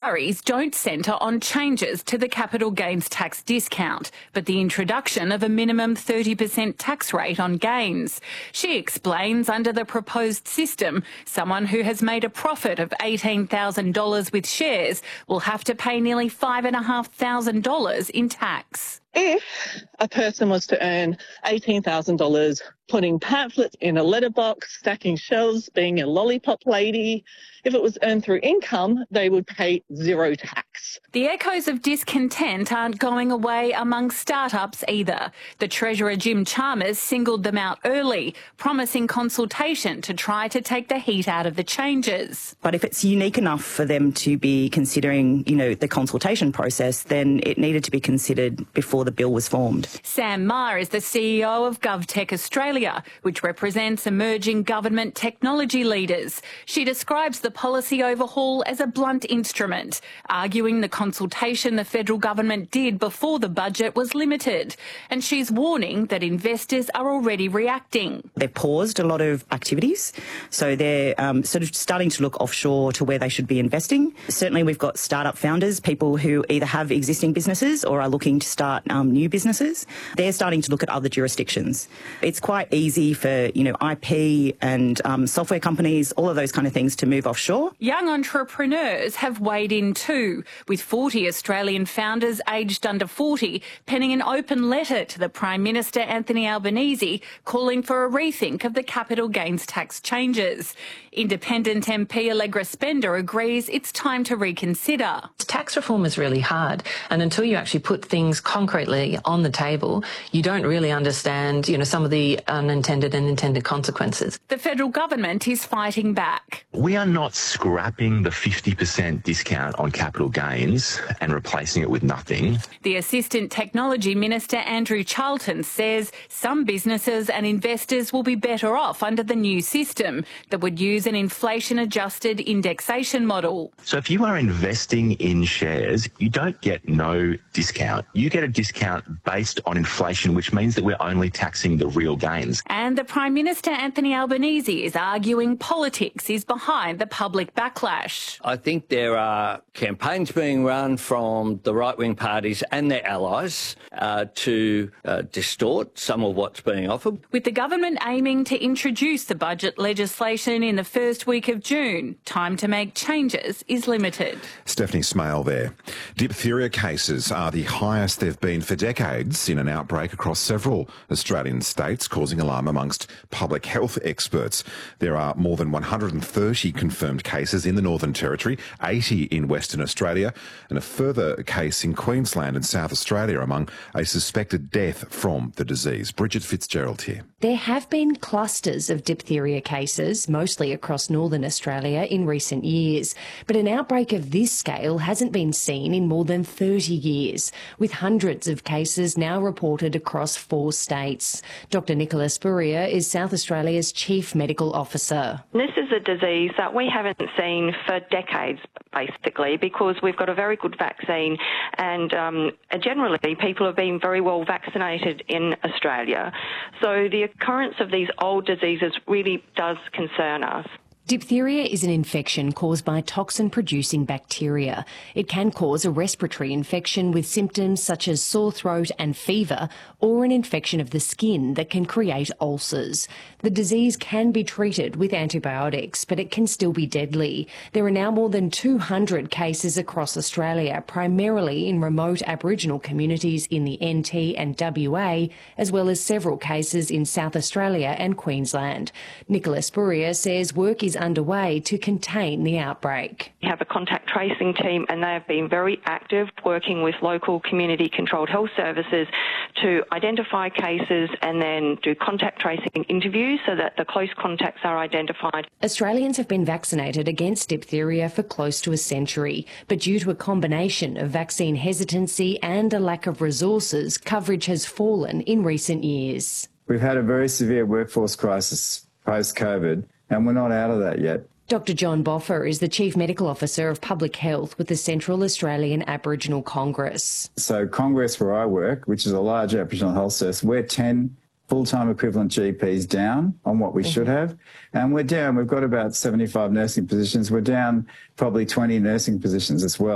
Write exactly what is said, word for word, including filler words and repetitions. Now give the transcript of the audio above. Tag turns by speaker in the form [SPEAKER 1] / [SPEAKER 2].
[SPEAKER 1] worries don't centre on changes to the capital gains tax discount, but the introduction of a minimum thirty percent tax rate on gains. She explains under the proposed system, someone who has made a profit of eighteen thousand dollars with shares will have to pay nearly five thousand five hundred dollars in tax.
[SPEAKER 2] If a person was to earn eighteen thousand dollars putting pamphlets in a letterbox, stacking shelves, being a lollipop lady, if it was earned through income, they would pay zero tax.
[SPEAKER 1] The echoes of discontent aren't going away among startups either. The Treasurer Jim Chalmers singled them out early, promising consultation to try to take the heat out of the changes.
[SPEAKER 3] But if it's unique enough for them to be considering, you know, the consultation process, then it needed to be considered before the bill was formed.
[SPEAKER 1] Sam Maher is the C E O of GovTech Australia, which represents emerging government technology leaders. She describes the policy overhaul as a blunt instrument, arguing the consultation the federal government did before the budget was limited. And she's warning that investors are already reacting.
[SPEAKER 3] They've paused a lot of activities, so they're um, sort of starting to look offshore to where they should be investing. Certainly we've got startup founders, people who either have existing businesses or are looking to start um, new businesses. They're starting to look at other jurisdictions. It's quite easy for, you know, I P and um, software companies, all of those kind of things to move offshore.
[SPEAKER 1] Young entrepreneurs have weighed in too, with forty Australian founders aged under forty penning an open letter to the Prime Minister Anthony Albanese calling for a rethink of the capital gains tax changes. Independent M P Allegra Spender agrees it's time to reconsider.
[SPEAKER 4] Tax reform is really hard, and until you actually put things concretely on the table, you don't really understand, you know, some of the unintended and intended consequences.
[SPEAKER 1] The federal government is fighting back.
[SPEAKER 5] We are not scrapping the fifty percent discount on capital gains and replacing it with nothing.
[SPEAKER 1] The Assistant Technology Minister Andrew Charlton says some businesses and investors will be better off under the new system that would use an inflation-adjusted indexation model.
[SPEAKER 5] So if you are investing in shares, you don't get no discount. You get a discount based on inflation, which means that we're only taxing the real gains.
[SPEAKER 1] And the Prime Minister Anthony Albanese is arguing politics is behind the public backlash.
[SPEAKER 6] I think there are campaigns being run from the right-wing parties and their allies uh, to uh, distort some of what's being offered.
[SPEAKER 1] With the government aiming to introduce the budget legislation in the first week of June, time to make changes is limited.
[SPEAKER 7] Stephanie Smale there. Diphtheria cases are the highest they've been for decades in an outbreak across several Australian states, causing alarm amongst public health experts. There are more than one hundred thirty confirmed cases in the Northern Territory, eighty in Western Australia, and a further case in Queensland and South Australia among a suspected death from the disease. Bridget Fitzgerald here.
[SPEAKER 8] There have been clusters of diphtheria cases, mostly across Northern Australia, in recent years, but an outbreak of this scale hasn't been seen in more than thirty years, with hundreds of cases now reported across four states. Doctor Nicola Spurrier is South Australia's Chief Medical Officer.
[SPEAKER 9] This is a disease that we haven't seen for decades, basically, because we've got a very good vaccine and um, generally people have been very well vaccinated in Australia. So the occurrence of these old diseases really does concern us.
[SPEAKER 8] Diphtheria is an infection caused by toxin-producing bacteria. It can cause a respiratory infection with symptoms such as sore throat and fever, or an infection of the skin that can create ulcers. The disease can be treated with antibiotics, but it can still be deadly. There are now more than two hundred cases across Australia, primarily in remote Aboriginal communities in the N T and W A, as well as several cases in South Australia and Queensland. Nicola Spurrier says work is underway to contain the outbreak.
[SPEAKER 9] We have a contact tracing team and they have been very active working with local community controlled health services to identify cases and then do contact tracing interviews so that the close contacts are identified.
[SPEAKER 8] Australians have been vaccinated against diphtheria for close to a century, but due to a combination of vaccine hesitancy and a lack of resources, coverage has fallen in recent years.
[SPEAKER 10] We've had a very severe workforce crisis post-COVID, and we're not out of that yet.
[SPEAKER 8] Doctor John Boffer is the Chief Medical Officer of Public Health with the Central Australian Aboriginal Congress.
[SPEAKER 10] So Congress, where I work, which is a large Aboriginal health service, we're ten full-time equivalent G Ps down on what we mm-hmm. should have. And we're down, we've got about seventy-five nursing positions. We're down probably twenty nursing positions as well.